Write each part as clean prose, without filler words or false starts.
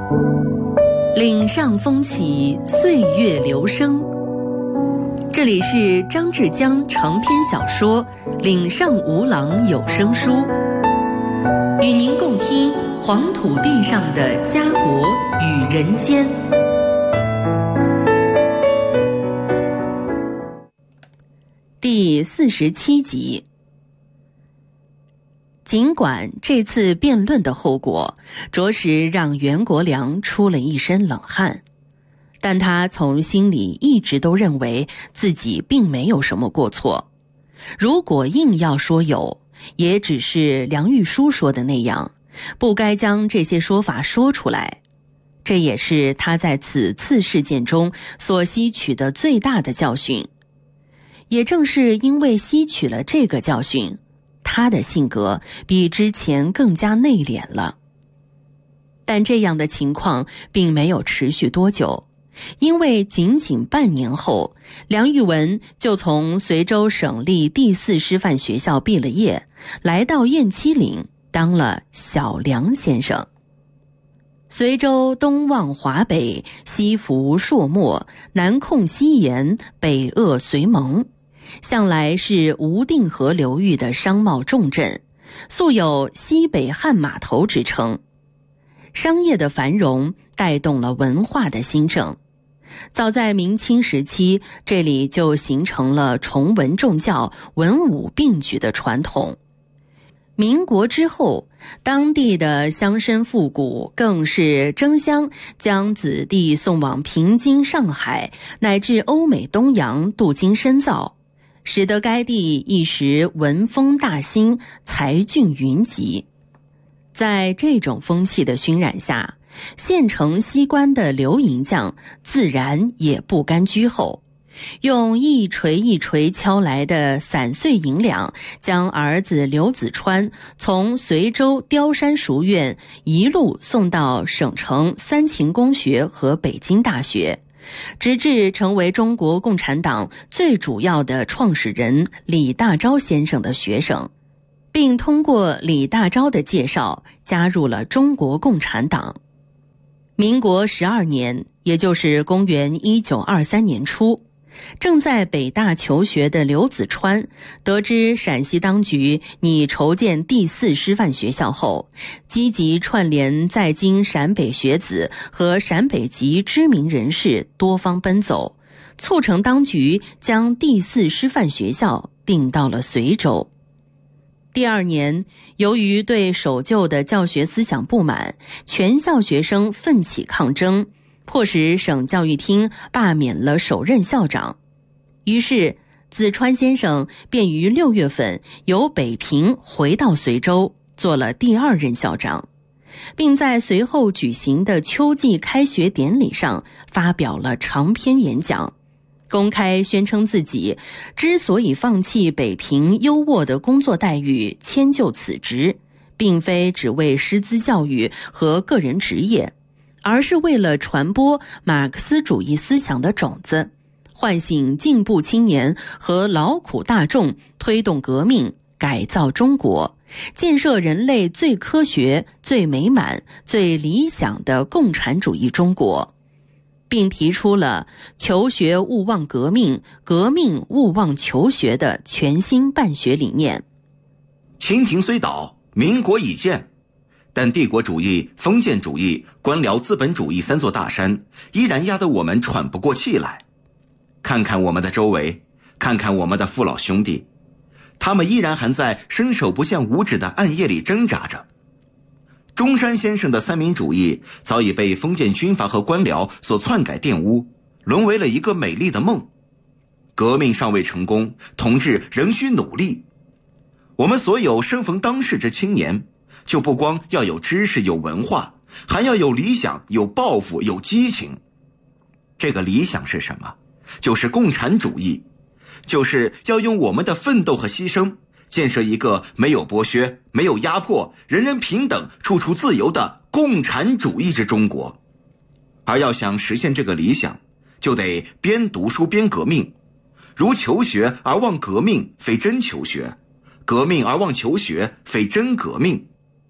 岭上风起，岁月流声。这里是张志江长篇小说《岭上无郎》有声书，与您共听黄土地上的家国与人间。第47集。尽管这次辩论的后果着实让袁国良出了一身冷汗，但他从心里一直都认为自己并没有什么过错。如果硬要说有，也只是梁玉书说的那样，不该将这些说法说出来。这也是他在此次事件中所吸取的最大的教训。也正是因为吸取了这个教训，他的性格比之前更加内敛了。但这样的情况并没有持续多久，因为仅仅半年后，梁玉文就从随州省立第4师范学校毕了业，来到雁栖岭当了小梁先生。随州东望华北，西服朔漠，南控西延，北扼绥蒙，向来是无定河流域的商贸重镇，素有西北汉码头之称。商业的繁荣带动了文化的兴盛。早在明清时期，这里就形成了崇文重教、文武并举的传统。民国之后，当地的乡绅富贾更是争相将子弟送往平津、上海乃至欧美东洋镀金深造，使得该地一时文风大兴，才俊云集。在这种风气的熏染下，县城西关的刘银匠自然也不甘居后，用一锤一锤敲来的散碎银两，将儿子刘子川从随州雕山书院一路送到省城三秦公学和北京大学，直至成为中国共产党最主要的创始人李大钊先生的学生，并通过李大钊的介绍加入了中国共产党。民国12年，也就是公元1923年初，正在北大求学的刘子川得知陕西当局拟筹建第4师范学校后，积极串联在京陕北学子和陕北籍知名人士多方奔走，促成当局将第4师范学校定到了随州。第2年，由于对守旧的教学思想不满，全校学生奋起抗争，迫使省教育厅罢免了首任校长。于是子川先生便于6月份由北平回到随州，做了第2任校长，并在随后举行的秋季开学典礼上发表了长篇演讲，公开宣称自己之所以放弃北平优渥的工作待遇，迁就此职，并非只为师资教育和个人职业，而是为了传播马克思主义思想的种子，唤醒进步青年和劳苦大众，推动革命，改造中国，建设人类最科学、最美满、最理想的共产主义中国，并提出了求学勿忘革命，革命勿忘求学的全新办学理念。 清廷虽倒，民国已建，但帝国主义、封建主义、官僚资本主义3座大山依然压得我们喘不过气来。看看我们的周围，看看我们的父老兄弟，他们依然还在伸手不见五指的暗夜里挣扎着。中山先生的三民主义早已被封建军阀和官僚所篡改玷污，沦为了一个美丽的梦。革命尚未成功，同志仍需努力。我们所有生逢当世之青年，就不光要有知识有文化，还要有理想有抱负有激情。这个理想是什么？就是共产主义，就是要用我们的奋斗和牺牲建设一个没有剥削、没有压迫、人人平等、处处自由的共产主义之中国。而要想实现这个理想，就得边读书边革命。如求学而忘革命，非真求学；革命而忘求学，非真革命。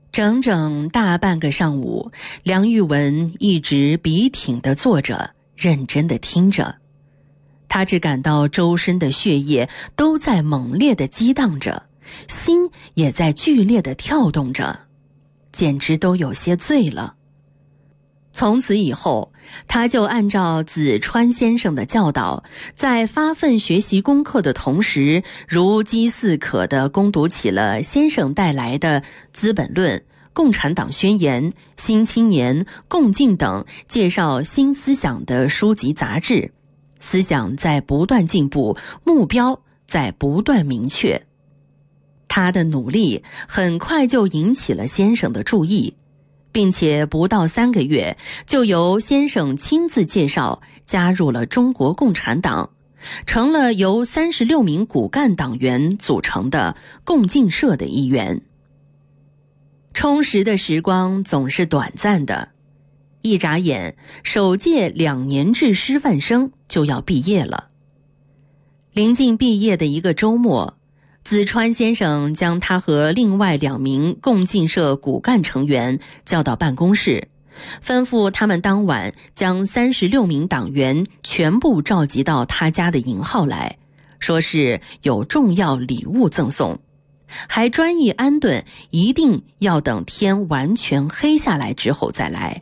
整整大半个上午，梁玉文一直笔挺地坐着，认真地听着。他只感到周身的血液都在猛烈地激荡着，心也在剧烈地跳动着，简直都有些醉了。从此以后，他就按照子川先生的教导，在发奋学习功课的同时，如饥似渴地攻读起了先生带来的《资本论》《共产党宣言》《新青年》《共进》等介绍新思想的书籍杂志，思想在不断进步，目标在不断明确。他的努力很快就引起了先生的注意，并且不到3个月，就由先生亲自介绍加入了中国共产党，成了由36名骨干党员组成的共进社的一员。充实的时光总是短暂的，一眨眼，首届2年制师范生就要毕业了。临近毕业的一个周末，子川先生将他和另外2名共进社骨干成员叫到办公室，吩咐他们当晚将36名党员全部召集到他家的营号来，说是有重要礼物赠送，还专意安顿，一定要等天完全黑下来之后再来。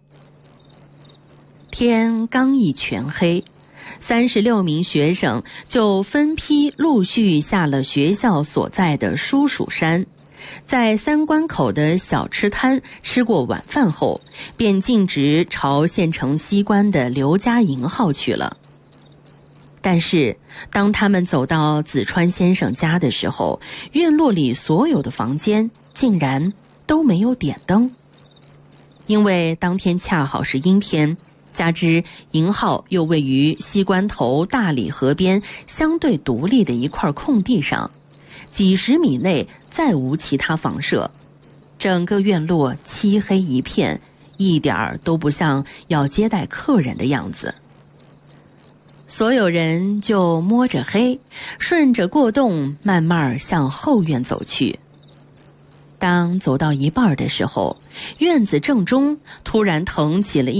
天刚一全黑，36名学生就分批陆续下了学校所在的书蜀山，在3关口的小吃摊吃过晚饭后，便径直朝县城西关的刘家营号去了。但是当他们走到子川先生家的时候，院落里所有的房间竟然都没有点灯，因为当天恰好是阴天，加之营号又位于西关头大理河边相对独立的一块空地上，几十米内再无其他房舍，整个院落漆黑一片，一点儿都不像要接待客人的样子。所有人就摸着黑，顺着过洞慢慢向后院走去。当走到一半的时候，院子正中突然腾起了